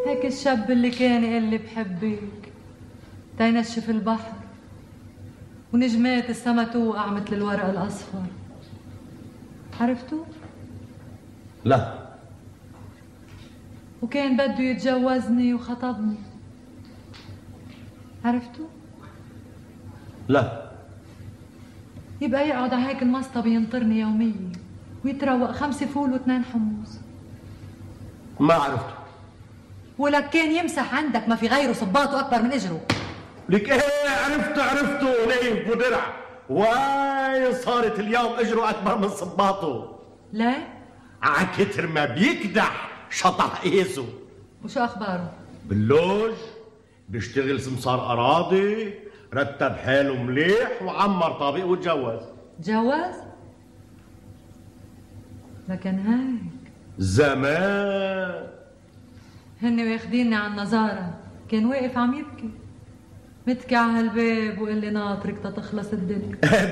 هيك الشاب اللي كان يقول لي بحبك تينشف البحر ونجمات السما توقع مثل الورق الأصفر. عرفتوا؟ لا. وكان بده يتجوزني وخطبني. عرفتوا؟ لا. يبقى يقعد على هيك المصطبة ينطرني يوميا ويتروق 5 فول و2 حمص. ما عرفته. ولك كان يمسح عندك ما في غيره صباطه أكبر من إجره. لك ايه عرفته نايف ودرع. واي صارت اليوم اجره اكبر من صباطه. ليه؟ عكتر ما بيكدح شطح ايسه. وشو اخباره؟ باللوج بيشتغل سمسار اراضي، رتب حاله مليح وعمر طابق وتجوز. تجوز؟ لكن هيك زمان هن واخديني على النظارة، كان واقف عم يبكي متكي على هالباب وقال لي ناطرك تتخلص الدنيا.